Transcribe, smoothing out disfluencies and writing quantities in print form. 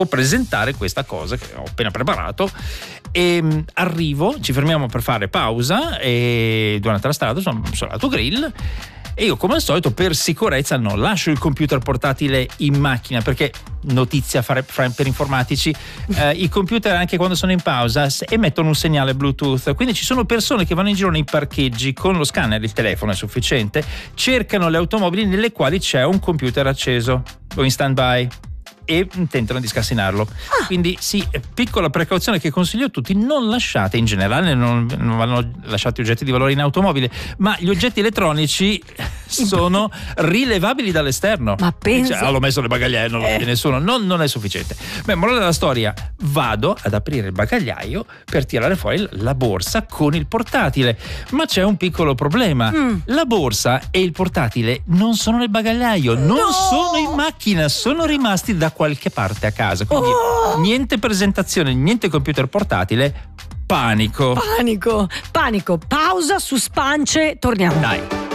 presentare questa cosa che ho appena preparato. E arrivo, ci fermiamo per fare pausa e durante la strada sono sull'autogrill e io, come al solito, per sicurezza non lascio il computer portatile in macchina, perché notizia per informatici, i computer anche quando sono in pausa emettono un segnale Bluetooth, quindi ci sono persone che vanno in giro nei parcheggi con lo scanner, il telefono è sufficiente, cercano le automobili nelle quali c'è un computer acceso o in stand-by e tentano di scassinarlo. Quindi sì, piccola precauzione che consiglio a tutti: non lasciate, in generale non vanno lasciati oggetti di valore in automobile, ma gli oggetti elettronici sono rilevabili dall'esterno. Ma pensa, l'ho messo nel bagagliaio, non lo vede nessuno, non è sufficiente. Beh, morale della storia: vado ad aprire il bagagliaio per tirare fuori la borsa con il portatile, ma c'è un piccolo problema. La borsa e il portatile non sono nel bagagliaio, non sono in macchina, sono rimasti da qualche parte a casa, quindi niente presentazione, niente computer portatile. Panico. Pausa, suspance, torniamo. Dai.